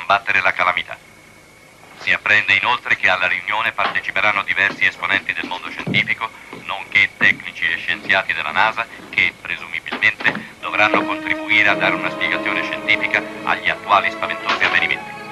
combattere la calamità. Si apprende inoltre che alla riunione parteciperanno diversi esponenti del mondo scientifico, nonché tecnici e scienziati della NASA che, presumibilmente, dovranno contribuire a dare una spiegazione scientifica agli attuali spaventosi avvenimenti.